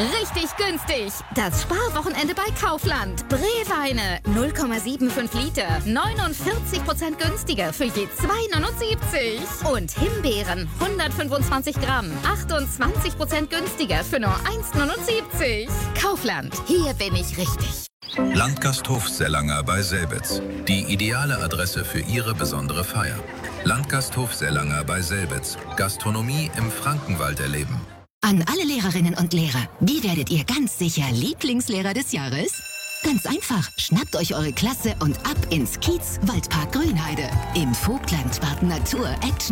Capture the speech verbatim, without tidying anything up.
Richtig günstig. Das Sparwochenende bei Kaufland. Breweine null Komma fünfundsiebzig Liter. neunundvierzig Prozent günstiger für je zwei neunundsiebzig. Und Himbeeren hundertfünfundzwanzig Gramm. achtundzwanzig Prozent günstiger für nur eins neunundsiebzig. Kaufland. Hier bin ich richtig. Landgasthof Sellanger bei Selbitz. Die ideale Adresse für Ihre besondere Feier. Landgasthof Sellanger bei Selbitz. Gastronomie im Frankenwald erleben. An alle Lehrerinnen und Lehrer, wie werdet ihr ganz sicher Lieblingslehrer des Jahres? Ganz einfach, schnappt euch eure Klasse und ab ins Kiez Waldpark Grünheide. Im Vogtland warten Natur, Action